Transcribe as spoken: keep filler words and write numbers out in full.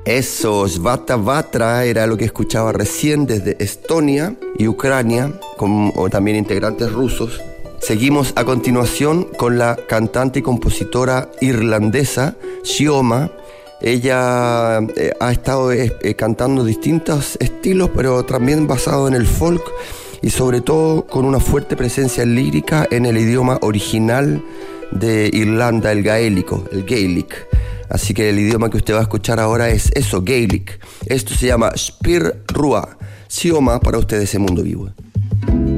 Eso, Svata Vatra era lo que escuchaba recién desde Estonia y Ucrania, con o también integrantes rusos. Seguimos a continuación con la cantante y compositora irlandesa Xioma. Ella eh, ha estado eh, cantando distintos estilos, pero también basado en el folk y sobre todo con una fuerte presencia lírica en el idioma original de Irlanda, el gaélico, el Gaelic. Así que el idioma que usted va a escuchar ahora es eso, Gaelic. Esto se llama Spir Rua. Xioma para ustedes en Mundo Vivo.